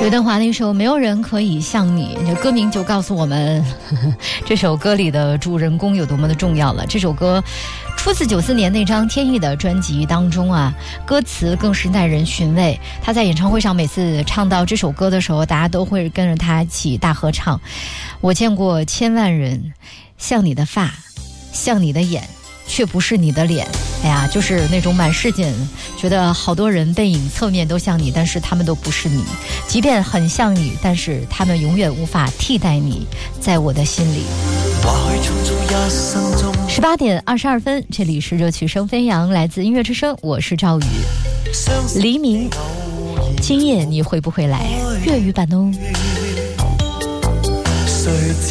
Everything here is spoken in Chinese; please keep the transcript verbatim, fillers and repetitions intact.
刘德华那首没有人可以像你，这歌名就告诉我们呵呵这首歌里的主人公有多么的重要了。这首歌出自九四年那张天意的专辑当中啊，歌词更是耐人寻味。他在演唱会上每次唱到这首歌的时候，大家都会跟着他一起大合唱。我见过千万人，像你的发，像你的眼，却不是你的脸。哎呀，就是那种满世界觉得好多人背影侧面都像你，但是他们都不是你。即便很像你，但是他们永远无法替代你，在我的心里。十八点二十二分，这里是热曲声飞扬，来自音乐之声，我是赵宇。黎明，今夜你会不会来？粤语版哦。谁知